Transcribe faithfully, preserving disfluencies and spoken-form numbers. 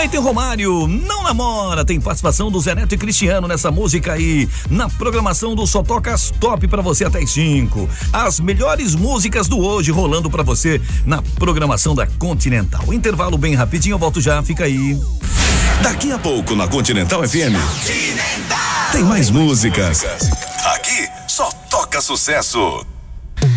Também tem Romário, Não Namora, tem participação do Zé Neto e Cristiano nessa música aí. Na programação do Só Toca as Top pra você até as cinco. As melhores músicas do hoje rolando pra você na programação da Continental. Intervalo bem rapidinho, eu volto já, fica aí. Daqui a pouco na Continental F M. Continental. Tem mais músicas. Aqui só toca sucesso.